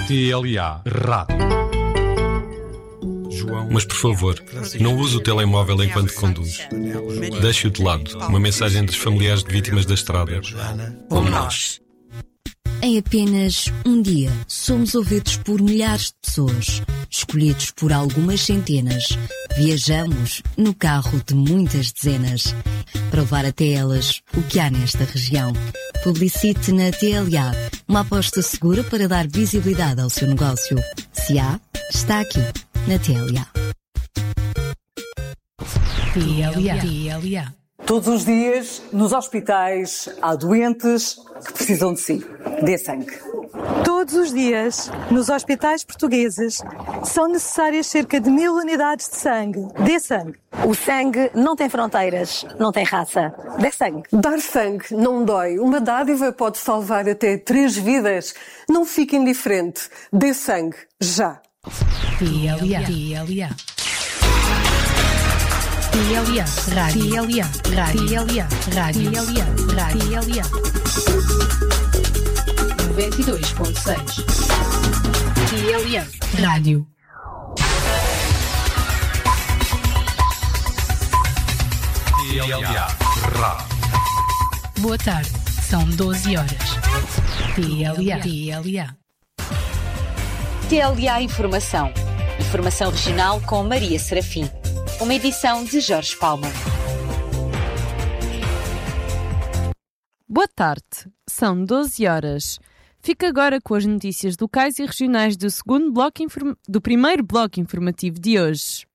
TLA Rádio. Mas por favor, não use o telemóvel enquanto conduz. Deixe-o de lado. Uma mensagem dos familiares de vítimas da estrada. Como nós. Em apenas um dia, somos ouvidos por milhares de pessoas, escolhidos por algumas centenas. Viajamos no carro de muitas dezenas, para levar até elas o que há nesta região. Publicite na TLA, uma aposta segura para dar visibilidade ao seu negócio. Se há, está aqui, na TLA. TLA. Todos os dias, nos hospitais, há doentes que precisam de si. Dê sangue. Todos os dias, nos hospitais portugueses, são necessárias cerca de 1000 unidades de sangue. Dê sangue. O sangue não tem fronteiras, não tem raça. Dê sangue. Dar sangue não dói. Uma dádiva pode salvar até 3 vidas. Não fique indiferente. Dê sangue. Já. TLA. TLA, Rádio. TLA, Rádio. TLA. 92.6. TLA, Rádio. TLA Rádio. Boa tarde, são 12 horas. TLA. TLA Informação. Informação regional com Maria Serafim. Uma edição de Jorge Palma. Boa tarde, são 12 horas. Fica agora com as notícias locais e regionais do primeiro bloco informativo de hoje.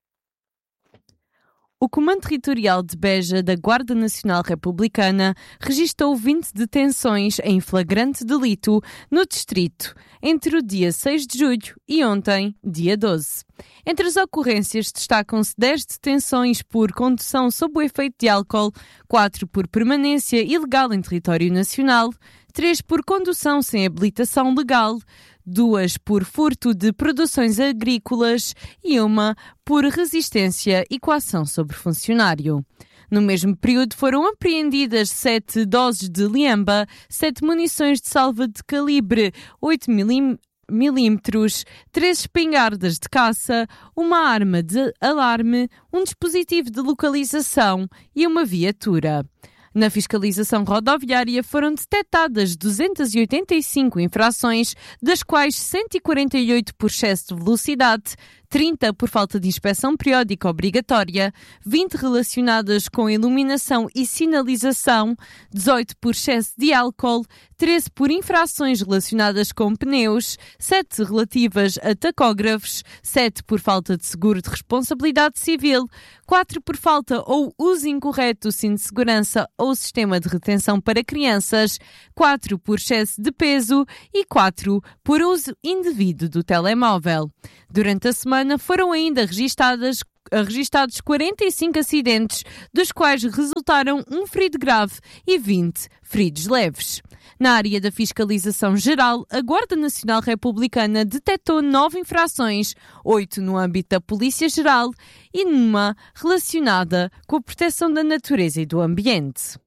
O Comando Territorial de Beja da Guarda Nacional Republicana registou 20 detenções em flagrante delito no distrito entre o dia 6 de julho e ontem, dia 12. Entre as ocorrências destacam-se 10 detenções por condução sob o efeito de álcool, 4 por permanência ilegal em território nacional, 3 por condução sem habilitação legal, 2 por furto de produções agrícolas e 1 por resistência e coação sobre funcionário. No mesmo período foram apreendidas 7 doses de liamba, 7 munições de salva de calibre 8 milímetros, 3 espingardas de caça, uma arma de alarme, um dispositivo de localização e uma viatura. Na fiscalização rodoviária foram detectadas 285 infrações, das quais 148 por excesso de velocidade, 30 por falta de inspeção periódica obrigatória, 20 relacionadas com iluminação e sinalização, 18 por excesso de álcool, 13 por infrações relacionadas com pneus, 7 relativas a tacógrafos, 7 por falta de seguro de responsabilidade civil, 4 por falta ou uso incorreto do cinto de segurança ou sistema de retenção para crianças, 4 por excesso de peso e 4 por uso indevido do telemóvel. Durante a semana foram ainda registados 45 acidentes, dos quais resultaram um ferido grave e 20 feridos leves. Na área da fiscalização geral, a Guarda Nacional Republicana detectou 9 infrações, 8 no âmbito da Polícia Geral e 1 relacionada com a proteção da natureza e do ambiente.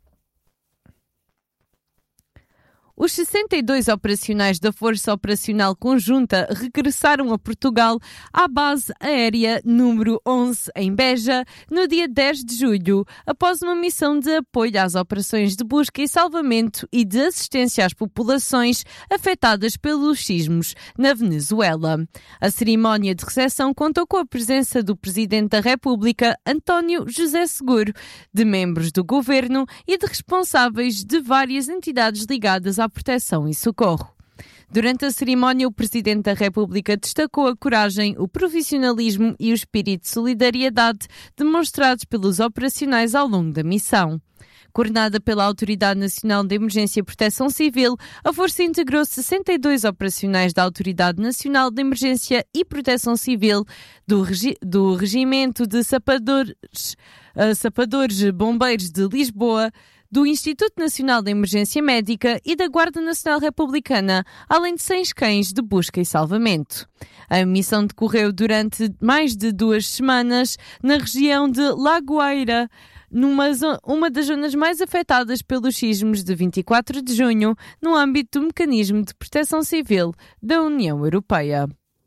Os 62 operacionais da Força Operacional Conjunta regressaram a Portugal à base aérea número 11 em Beja no dia 10 de julho, após uma missão de apoio às operações de busca e salvamento e de assistência às populações afetadas pelos sismos na Venezuela. A cerimónia de recepção contou com a presença do Presidente da República, António José Seguro, de membros do Governo e de responsáveis de várias entidades ligadas à proteção e socorro. Durante a cerimónia, o Presidente da República destacou a coragem, o profissionalismo e o espírito de solidariedade demonstrados pelos operacionais ao longo da missão. Coordenada pela Autoridade Nacional de Emergência e Proteção Civil, a Força integrou 62 operacionais da Autoridade Nacional de Emergência e Proteção Civil, do Regimento de Sapadores Bombeiros de Lisboa, do Instituto Nacional de Emergência Médica e da Guarda Nacional Republicana, além de 6 cães de busca e salvamento. A missão decorreu durante mais de 2 semanas na região de Lagoeira, uma das zonas mais afetadas pelos sismos de 24 de junho, no âmbito do Mecanismo de Proteção Civil da União Europeia.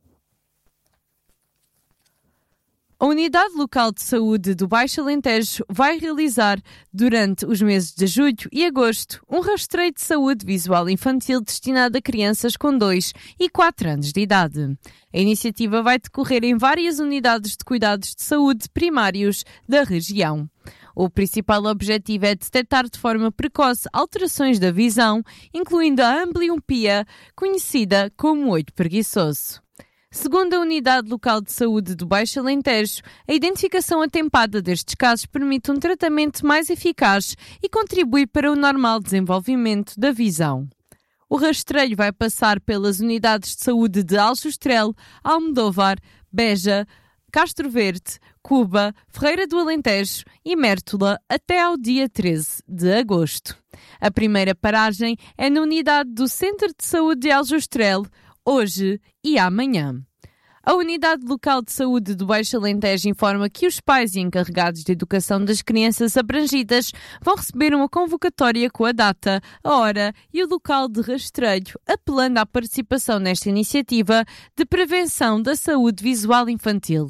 A Unidade Local de Saúde do Baixo Alentejo vai realizar, durante os meses de julho e agosto, um rastreio de saúde visual infantil destinado a crianças com 2 e 4 anos de idade. A iniciativa vai decorrer em várias unidades de cuidados de saúde primários da região. O principal objetivo é detectar de forma precoce alterações da visão, incluindo a ambliopia, conhecida como olho preguiçoso. Segundo a Unidade Local de Saúde do Baixo Alentejo, a identificação atempada destes casos permite um tratamento mais eficaz e contribui para o normal desenvolvimento da visão. O rastreio vai passar pelas unidades de saúde de Aljustrel, Almodóvar, Beja, Castro Verde, Cuba, Ferreira do Alentejo e Mértola até ao dia 13 de agosto. A primeira paragem é na unidade do Centro de Saúde de Aljustrel, hoje e amanhã. A Unidade Local de Saúde do Baixo Alentejo informa que os pais e encarregados de educação das crianças abrangidas vão receber uma convocatória com a data, a hora e o local de rastreio, apelando à participação nesta iniciativa de prevenção da saúde visual infantil.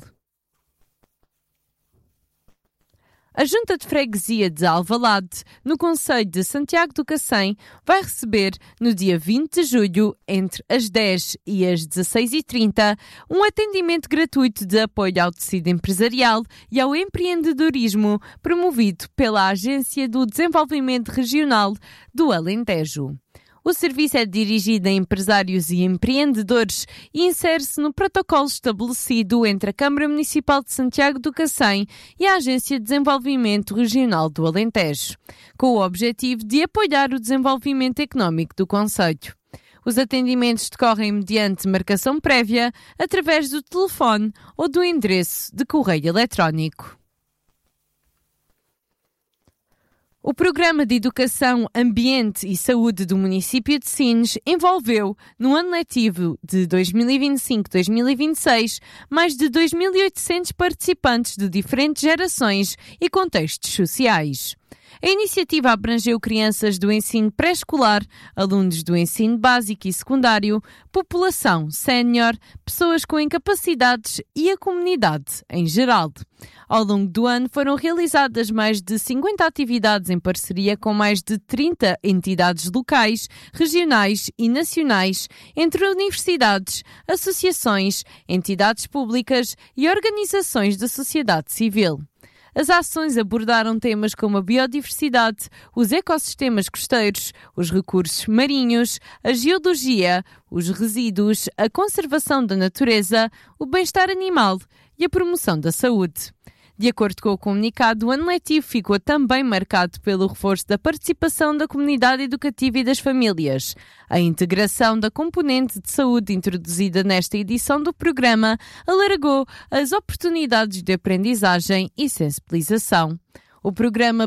A Junta de Freguesia de Alvalade, no concelho de Santiago do Cacém, vai receber, no dia 20 de julho, entre as 10 e as 16h30, um atendimento gratuito de apoio ao tecido empresarial e ao empreendedorismo, promovido pela Agência do Desenvolvimento Regional do Alentejo. O serviço é dirigido a empresários e empreendedores e insere-se no protocolo estabelecido entre a Câmara Municipal de Santiago do Cacém e a Agência de Desenvolvimento Regional do Alentejo, com o objetivo de apoiar o desenvolvimento económico do concelho. Os atendimentos decorrem mediante marcação prévia através do telefone ou do endereço de correio eletrónico. O Programa de Educação, Ambiente e Saúde do município de Sines envolveu, no ano letivo de 2025-2026, mais de 2.800 participantes de diferentes gerações e contextos sociais. A iniciativa abrangeu crianças do ensino pré-escolar, alunos do ensino básico e secundário, população sénior, pessoas com incapacidades e a comunidade em geral. Ao longo do ano foram realizadas mais de 50 atividades em parceria com mais de 30 entidades locais, regionais e nacionais, entre universidades, associações, entidades públicas e organizações da sociedade civil. As ações abordaram temas como a biodiversidade, os ecossistemas costeiros, os recursos marinhos, a geologia, os resíduos, a conservação da natureza, o bem-estar animal e a promoção da saúde. De acordo com o comunicado, o ano letivo ficou também marcado pelo reforço da participação da comunidade educativa e das famílias. A integração da componente de saúde introduzida nesta edição do programa alargou as oportunidades de aprendizagem e sensibilização. O programa